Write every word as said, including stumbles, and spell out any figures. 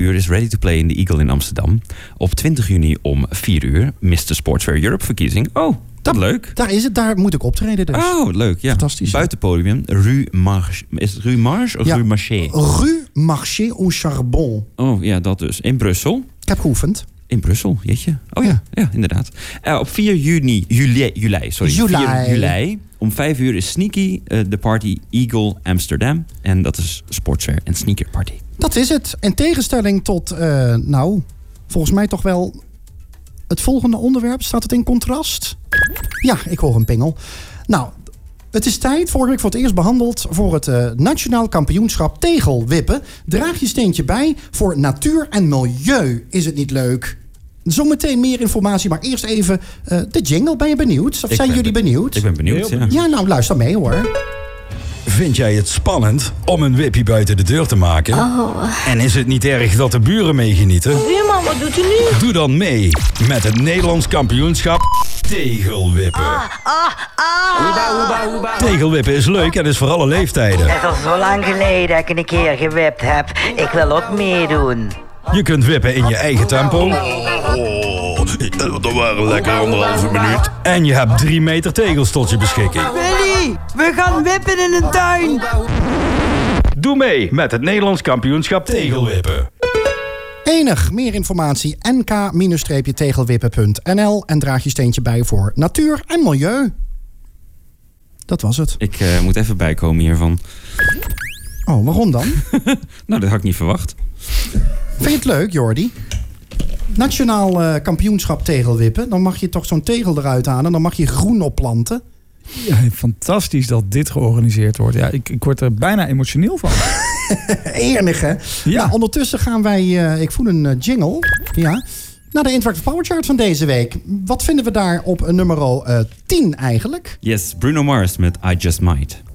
uur is Ready to Play in de Eagle in Amsterdam. Op twintig juni om vier uur. mister Sportswear Europe verkiezing. Oh, dat leuk. Daar is het, daar moet ik optreden dus. Oh, leuk, ja. Fantastisch. Buitenpodium, Rue Marche. Is het Rue Marche of ja. Rue Marché? Rue Marché au Charbon. Oh, ja, dat dus. In Brussel. Ik heb geoefend. In Brussel, jeetje. Oh ja, ja, ja inderdaad. Uh, op vier juni, juli, juli, sorry. Juli. vier juli. Om vijf uur is Sneaky, uh, de party Eagle Amsterdam. En dat is sportswear en sneaker party. Dat is het. In tegenstelling tot, uh, nou, volgens mij toch wel het volgende onderwerp. Staat het in contrast? Ja, ik hoor een pingel. Nou, het is tijd, vorige week voor het eerst behandeld... voor het uh, Nationaal Kampioenschap Tegelwippen. Draag je steentje bij voor natuur en milieu. Is het niet leuk? Zometeen meer informatie, maar eerst even uh, de jingle. Ben je benieuwd? Of Ik zijn ben jullie be- benieuwd? Ik ben benieuwd, ja. Ja, nou, luister mee hoor. Vind jij het spannend om een wippie buiten de deur te maken? Oh. En is het niet erg dat de buren meegenieten? Buurman, wat doet u nu? Doe dan mee met het Nederlands kampioenschap Tegelwippen. Ah, ah. Tegelwippen is leuk en is voor alle leeftijden. Het is al zo lang geleden dat ik een keer gewipt heb. Ik wil ook meedoen. Je kunt wippen in je eigen tempo. Oh, dat waren lekker anderhalve minuut. En je hebt drie meter tegels tot je beschikking. Willy, we gaan wippen in een tuin. Doe mee met het Nederlands kampioenschap Tegelwippen. Enig meer informatie n k tegelwippen punt n l en draag je steentje bij voor natuur en milieu. Dat was het. Ik uh, moet even bijkomen hiervan. Oh, waarom dan? Nou, dat had ik niet verwacht. Vind je het leuk, Jordi? Nationaal uh, kampioenschap tegelwippen. Dan mag je toch zo'n tegel eruit halen. Dan mag je groen opplanten. Ja, fantastisch dat dit georganiseerd wordt. Ja, ik, ik word er bijna emotioneel van. Enig, hè? Ja. Nou, ondertussen gaan wij... Uh, ik voel een uh, jingle. Ja. Naar de Interactive Power Chart van deze week. Wat vinden we daar op nummer uh, tien eigenlijk? Yes, Bruno Mars met I Just Might.